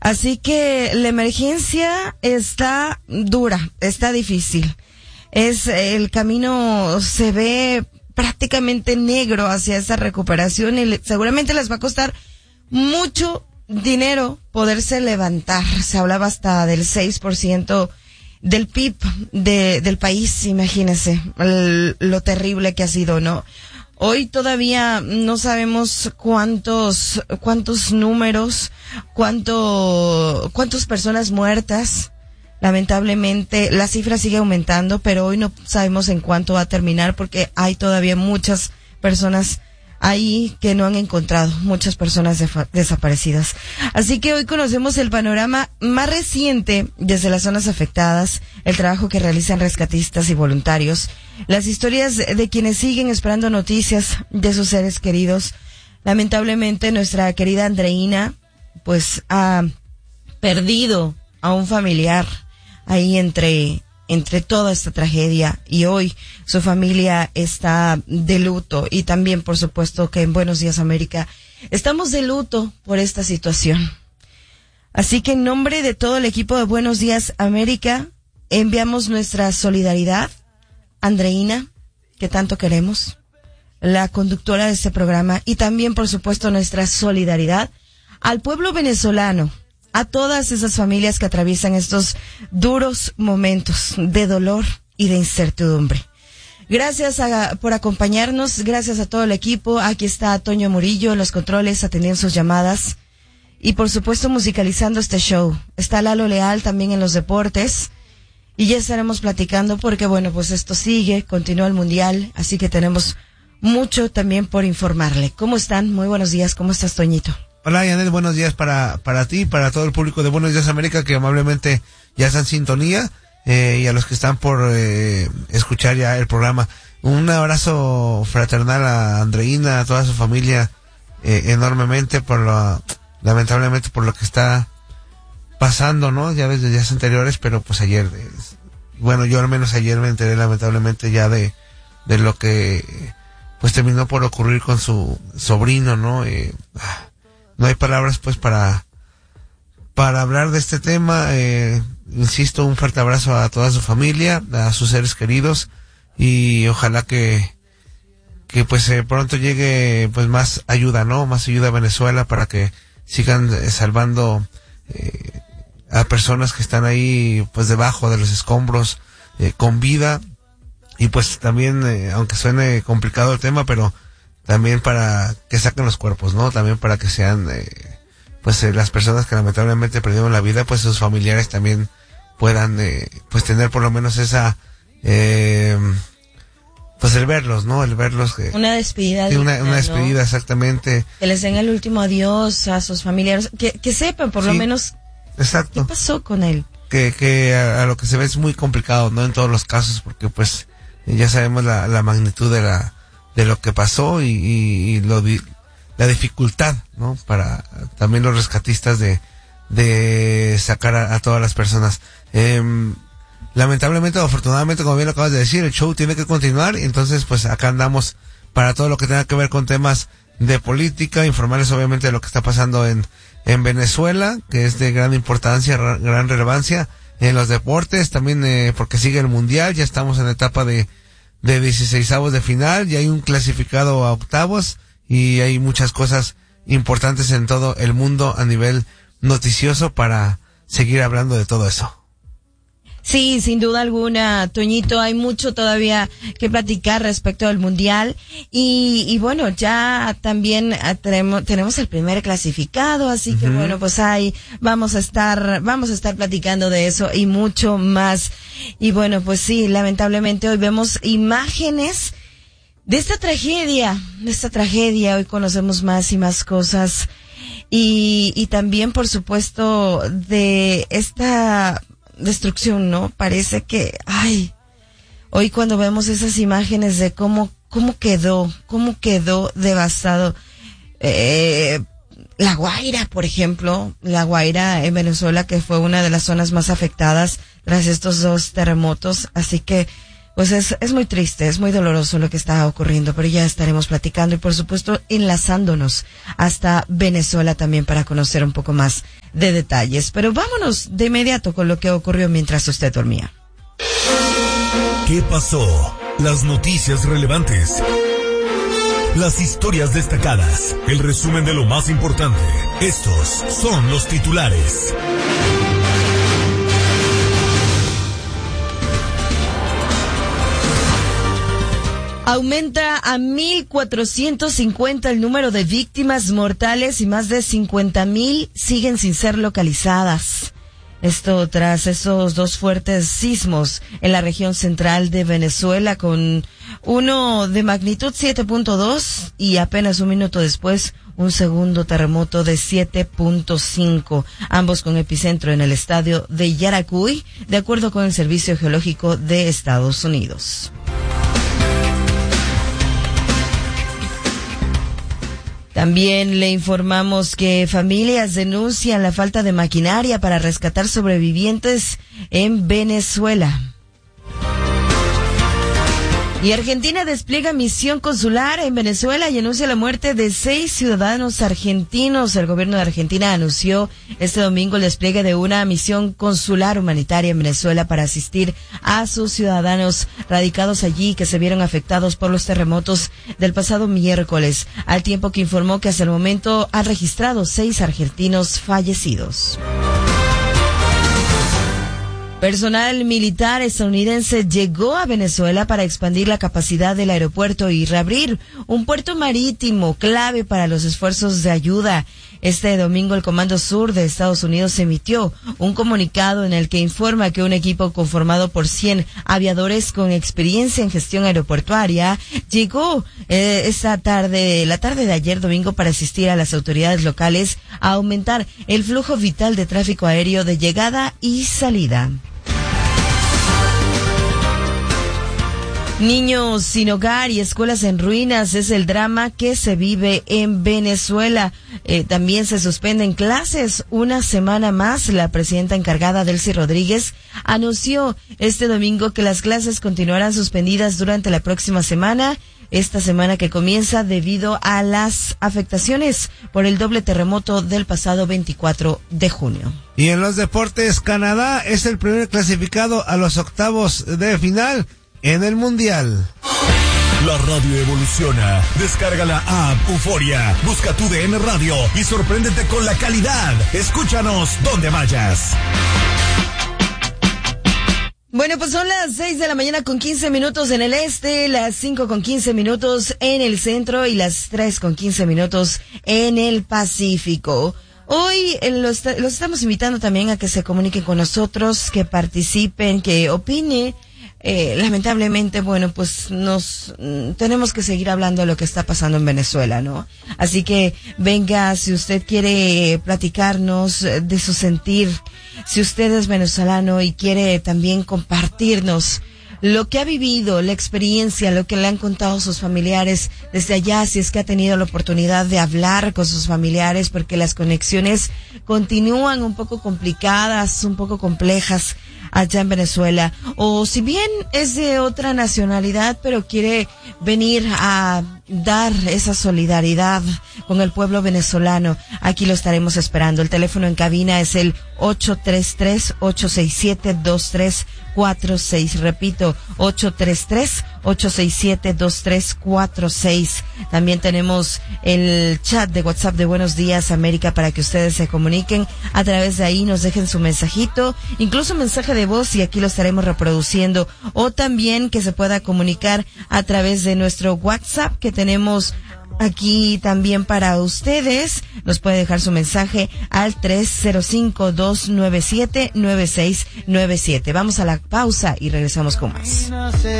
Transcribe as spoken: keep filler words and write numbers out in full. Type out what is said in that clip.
Así que la emergencia está dura, está difícil. Es, el camino se ve prácticamente negro hacia esa recuperación y le, seguramente les va a costar mucho dinero poderse levantar. Se hablaba hasta del seis por ciento del P I B de, del país, imagínense el, lo terrible que ha sido, ¿no? Hoy todavía no sabemos cuántos, cuántos números, cuánto, cuántas personas muertas. Lamentablemente la cifra sigue aumentando, pero hoy no sabemos en cuánto va a terminar porque hay todavía muchas personas ahí que no han encontrado, muchas personas defa- desaparecidas. Así que hoy conocemos el panorama más reciente desde las zonas afectadas, el trabajo que realizan rescatistas y voluntarios, las historias de quienes siguen esperando noticias de sus seres queridos. Lamentablemente nuestra querida Andreina pues ha perdido a un familiar ahí entre entre toda esta tragedia, y hoy su familia está de luto, y también por supuesto que en Buenos Días América estamos de luto por esta situación. Así que en nombre de todo el equipo de Buenos Días América enviamos nuestra solidaridad a Andreina, que tanto queremos, la conductora de este programa, y también por supuesto nuestra solidaridad al pueblo venezolano, a todas esas familias que atraviesan estos duros momentos de dolor y de incertidumbre. Gracias a, por acompañarnos, gracias a todo el equipo. Aquí está Toño Murillo en los controles atendiendo sus llamadas y por supuesto musicalizando este show. Está Lalo Leal también en los deportes y ya estaremos platicando porque bueno, pues esto sigue, continúa el mundial, así que tenemos mucho también por informarle. ¿Cómo están? Muy buenos días, ¿cómo estás, Toñito? Hola, Yanet, buenos días para para ti, para todo el público de Buenos Días América que amablemente ya está en sintonía, eh, y a los que están por eh, escuchar ya el programa. Un abrazo fraternal a Andreina, a toda su familia, eh, enormemente por lo, lamentablemente por lo que está pasando, ¿no? Ya ves, de días anteriores, pero pues ayer, eh, bueno, yo al menos ayer me enteré lamentablemente ya de, de lo que pues terminó por ocurrir con su sobrino, ¿no? Eh, No hay palabras pues para para hablar de este tema. Eh, insisto, un fuerte abrazo a toda su familia, a sus seres queridos, y ojalá que que pues eh, pronto llegue pues más ayuda, ¿no? Más ayuda a Venezuela para que sigan eh, salvando eh, a personas que están ahí pues debajo de los escombros eh, con vida, y pues también eh, aunque suene complicado el tema, pero también para que saquen los cuerpos, ¿no? También para que sean, eh, pues, eh, las personas que lamentablemente perdieron la vida, pues sus familiares también puedan, eh, pues, tener por lo menos esa, eh, pues, el verlos, ¿no? El verlos. Eh, una despedida. Sí, una, digna, una despedida, ¿no? Exactamente. Que les den el último adiós a sus familiares, que, que sepan por sí, lo menos exacto. qué pasó con él. Que, que a, a lo que se ve es muy complicado, ¿no? En todos los casos, porque, pues, ya sabemos la, la magnitud de la de lo que pasó y, y, y lo di, la dificultad, ¿no? Para también los rescatistas de de sacar a, a todas las personas. Eh, lamentablemente o afortunadamente, como bien lo acabas de decir, el show tiene que continuar, y entonces pues acá andamos para todo lo que tenga que ver con temas de política, informarles obviamente de lo que está pasando en en Venezuela, que es de gran importancia, ra, gran relevancia, en los deportes también, eh, porque sigue el mundial, ya estamos en la etapa de de dieciseisavos de final, y hay un clasificado a octavos, y hay muchas cosas importantes en todo el mundo a nivel noticioso para seguir hablando de todo eso. Sí, sin duda alguna, Toñito, hay mucho todavía que platicar respecto al mundial, y, y bueno, ya también tenemos, tenemos el primer clasificado, así que uh-huh. bueno, pues ahí vamos a estar, vamos a estar platicando de eso y mucho más. Y bueno, pues sí, lamentablemente hoy vemos imágenes de esta tragedia, de esta tragedia, hoy conocemos más y más cosas, y, y también por supuesto de esta destrucción, ¿no? Parece que, ay, hoy cuando vemos esas imágenes de cómo, cómo quedó, cómo quedó devastado, eh, La Guaira, por ejemplo, La Guaira en Venezuela, que fue una de las zonas más afectadas tras estos dos terremotos, así que, Pues es, es muy triste, es muy doloroso lo que está ocurriendo, pero ya estaremos platicando y por supuesto enlazándonos hasta Venezuela también para conocer un poco más de detalles. Pero vámonos de inmediato con lo que ocurrió mientras usted dormía. ¿Qué pasó? Las noticias relevantes. Las historias destacadas. El resumen de lo más importante. Estos son los titulares. Aumenta a mil cuatrocientos cincuenta el número de víctimas mortales y más de cincuenta mil siguen sin ser localizadas. Esto tras esos dos fuertes sismos en la región central de Venezuela, con uno de magnitud siete punto dos y apenas un minuto después un segundo terremoto de siete punto cinco, ambos con epicentro en el estadio de Yaracuy, de acuerdo con el Servicio Geológico de Estados Unidos. También le informamos que familias denuncian la falta de maquinaria para rescatar sobrevivientes en Venezuela. Y Argentina despliega misión consular en Venezuela y anuncia la muerte de seis ciudadanos argentinos. El gobierno de Argentina anunció este domingo el despliegue de una misión consular humanitaria en Venezuela para asistir a sus ciudadanos radicados allí que se vieron afectados por los terremotos del pasado miércoles, al tiempo que informó que hasta el momento han registrado seis argentinos fallecidos. Personal militar estadounidense llegó a Venezuela para expandir la capacidad del aeropuerto y reabrir un puerto marítimo clave para los esfuerzos de ayuda. Este domingo el Comando Sur de Estados Unidos emitió un comunicado en el que informa que un equipo conformado por cien aviadores con experiencia en gestión aeroportuaria llegó eh, esta tarde, la tarde de ayer domingo, para asistir a las autoridades locales a aumentar el flujo vital de tráfico aéreo de llegada y salida. Niños sin hogar y escuelas en ruinas es el drama que se vive en Venezuela. Eh, también se suspenden clases una semana más. La presidenta encargada, Delcy Rodríguez, anunció este domingo que las clases continuarán suspendidas durante la próxima semana. Esta semana que comienza debido a las afectaciones por el doble terremoto del pasado veinticuatro de junio. Y en los deportes, Canadá es el primer clasificado a los octavos de final en el Mundial. La radio evoluciona. Descarga la app Euforia. Busca tu D N Radio y sorpréndete con la calidad. Escúchanos donde vayas. Bueno, pues son las seis de la mañana con quince minutos en el este, las cinco con quince minutos en el centro y las tres con quince minutos en el Pacífico. Hoy eh, los, los estamos invitando también a que se comuniquen con nosotros, que participen, que opinen. Eh, lamentablemente, bueno, pues nos mm, tenemos que seguir hablando de lo que está pasando en Venezuela, ¿no? Así que venga, si usted quiere platicarnos de su sentir, si usted es venezolano y quiere también compartirnos lo que ha vivido, la experiencia, lo que le han contado sus familiares desde allá, si es que ha tenido la oportunidad de hablar con sus familiares, porque las conexiones continúan un poco complicadas, un poco complejas allá en Venezuela, o si bien es de otra nacionalidad, pero quiere venir a dar esa solidaridad con el pueblo venezolano, aquí lo estaremos esperando. El teléfono en cabina es el ocho tres tres, ocho seis siete, dos tres cuatro seis. Repito, ocho tres tres, ocho seis siete, dos tres cuatro seis. También tenemos el chat de WhatsApp de Buenos Días América para que ustedes se comuniquen. A través de ahí nos dejen su mensajito, incluso mensaje de voz, y aquí lo estaremos reproduciendo. O también que se pueda comunicar a través de nuestro WhatsApp que tenemos aquí también para ustedes. Nos puede dejar su mensaje al tres cero cinco, dos nueve siete, nueve seis nueve siete. Vamos a la pausa y regresamos con más.